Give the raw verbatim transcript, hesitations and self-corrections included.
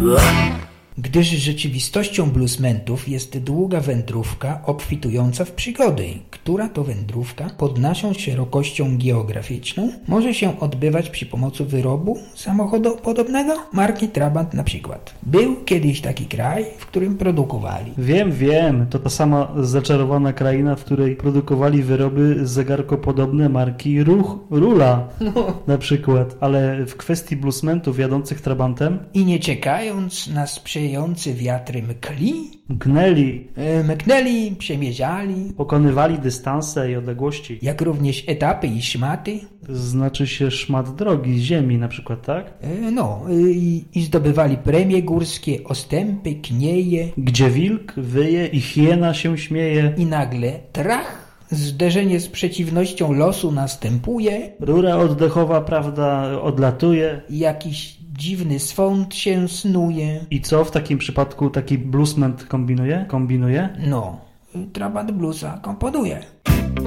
Gdyż rzeczywistością bluesmentów jest długa wędrówka obfitująca w przygody, która to wędrówka pod naszą szerokością geograficzną może się odbywać przy pomocy wyrobu samochodopodobnego marki Trabant na przykład. Był kiedyś taki kraj, w którym produkowali. Wiem, wiem, to ta sama zaczarowana kraina, w której produkowali wyroby zegarkopodobne marki Ruch, Rula No. na przykład, ale w kwestii bluesmentów jadących Trabantem I nie czekając na sprzyjający wiatry mkli, gnęli, e, mknęli, przemierzali, pokonywali dystanse i odległości. jak również etapy i szmaty, Znaczy się szmat drogi, ziemi na przykład, tak? e, no e, i, i zdobywali premie górskie, ostępy, knieje Gdzie wilk wyje i hiena się śmieje. i nagle trach, zderzenie z przeciwnością losu następuje, Rura oddechowa, prawda, odlatuje. jakiś dziwny swąd się snuje. I co w takim przypadku taki bluesman kombinuje? Kombinuje? No, Trabant bluesa komponuje.